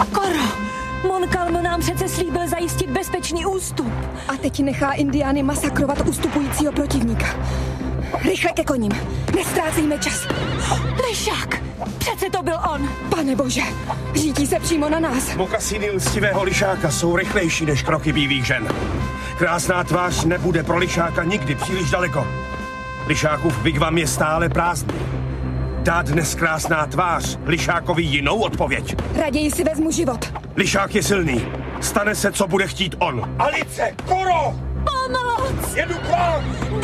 Koro, Mon Calmo nám přece slíbil zajistit bezpečný ústup. A teď nechá indiány masakrovat ustupujícího protivníka. Rychle ke koním, nestrácejme čas. Lišák, přece to byl on. Pane bože, řítí se přímo na nás. Mokasíny lstivého lišáka jsou rychlejší než kroky bílých žen. Krásná tvář nebude pro lišáka nikdy příliš daleko. Lišákův vigvam je stále prázdný. Dá dnes krásná tvář lišákovi jinou odpověď. Raději si vezmu život. Lišák je silný. Stane se, co bude chtít on. Alice, Koro! Pomoc! Jedu k vám!